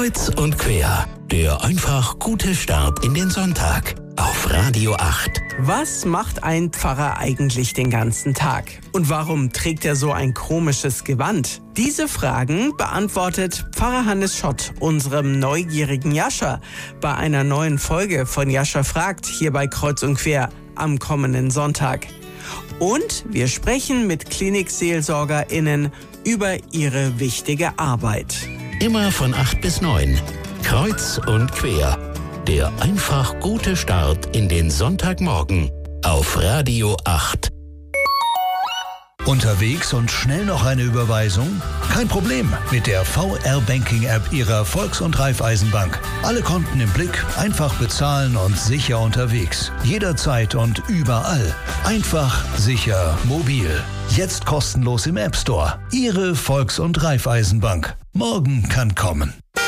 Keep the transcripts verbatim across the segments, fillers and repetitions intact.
Kreuz und quer, der einfach gute Start in den Sonntag auf Radio acht. Was macht ein Pfarrer eigentlich den ganzen Tag? Und warum trägt er so ein komisches Gewand? Diese Fragen beantwortet Pfarrer Hannes Schott, unserem neugierigen Jascha, bei einer neuen Folge von Jascha fragt, hier bei Kreuz und quer am kommenden Sonntag. Und wir sprechen mit KlinikseelsorgerInnen über ihre wichtige Arbeit. Immer von acht bis neun. Kreuz und quer. Der einfach gute Start in den Sonntagmorgen auf Radio acht. Unterwegs und schnell noch eine Überweisung? Kein Problem mit der V R-Banking-App Ihrer Volks- und Raiffeisenbank. Alle Konten im Blick, einfach bezahlen und sicher unterwegs. Jederzeit und überall. Einfach, sicher, mobil. Jetzt kostenlos im App Store. Ihre Volks- und Raiffeisenbank. Morgen kann kommen.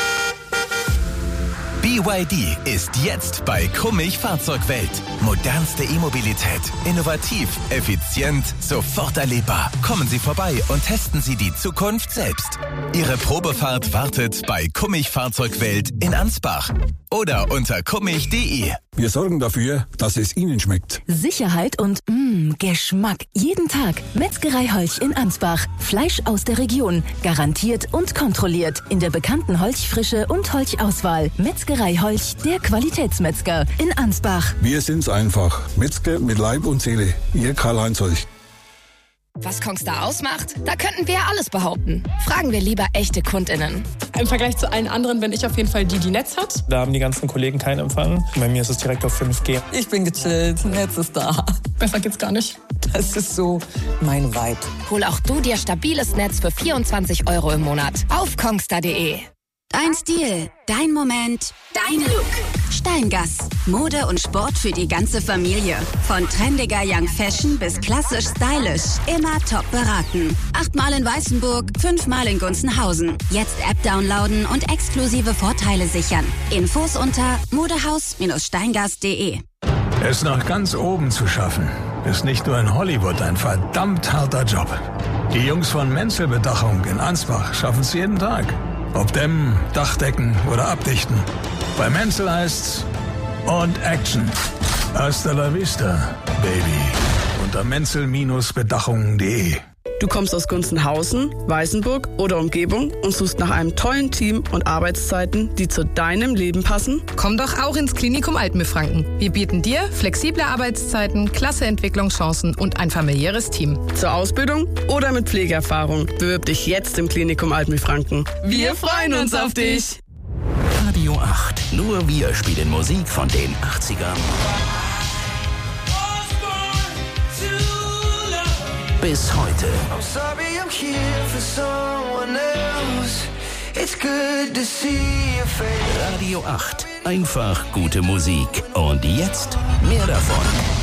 B Y D ist jetzt bei Kummich Fahrzeugwelt. Modernste E-Mobilität. Innovativ, effizient, sofort erlebbar. Kommen Sie vorbei und testen Sie die Zukunft selbst. Ihre Probefahrt wartet bei Kummich Fahrzeugwelt in Ansbach oder unter kummich punkt de. Wir sorgen dafür, dass es Ihnen schmeckt. Sicherheit und mh, Geschmack. Jeden Tag. Metzgerei Holch in Ansbach. Fleisch aus der Region. Garantiert und kontrolliert. In der bekannten Holchfrische und Holchauswahl. Metzgerei Holch, der Qualitätsmetzger in Ansbach. Wir sind's einfach. Metzger mit Leib und Seele. Ihr Karl-Heinz Holch. Was Kongstar ausmacht? Da könnten wir ja alles behaupten. Fragen wir lieber echte KundInnen. Im Vergleich zu allen anderen bin ich auf jeden Fall die, die Netz hat. Da haben die ganzen Kollegen keinen Empfang. Bei mir ist es direkt auf fünf G. Ich bin gechillt, Netz ist da. Besser geht's gar nicht. Das ist so mein Vibe. Hol auch du dir stabiles Netz für vierundzwanzig Euro im Monat auf kongstar punkt de. Dein Stil, dein Moment, dein Look. Steingass. Mode und Sport für die ganze Familie. Von trendiger Young Fashion bis klassisch stylisch. Immer top beraten. Achtmal in Weißenburg, fünfmal in Gunzenhausen. Jetzt App downloaden und exklusive Vorteile sichern. Infos unter modehaus Steingass punkt de. Es nach ganz oben zu schaffen, ist nicht nur in Hollywood ein verdammt harter Job. Die Jungs von Menzel Bedachung in Ansbach schaffen es jeden Tag. Ob dämmen, Dachdecken oder abdichten. Bei Menzel heißt's und Action. Hasta la vista, Baby. Unter menzel Bedachung punkt de. Du kommst aus Gunzenhausen, Weißenburg oder Umgebung und suchst nach einem tollen Team und Arbeitszeiten, die zu deinem Leben passen? Komm doch auch ins Klinikum Altenbefranken. Wir bieten dir flexible Arbeitszeiten, klasse Entwicklungschancen und ein familiäres Team. Zur Ausbildung oder mit Pflegeerfahrung. Bewirb dich jetzt im Klinikum Altenbefranken. Wir freuen uns auf dich. Radio acht. Nur wir spielen Musik von den achtzigern. Bis heute. Radio acht. Einfach gute Musik. Und jetzt mehr davon.